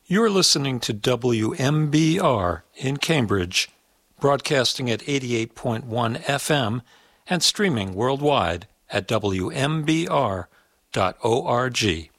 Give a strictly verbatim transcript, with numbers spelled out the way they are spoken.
You're listening to W M B R in Cambridge, broadcasting at eighty-eight point one F M and streaming worldwide at W M B R dot org.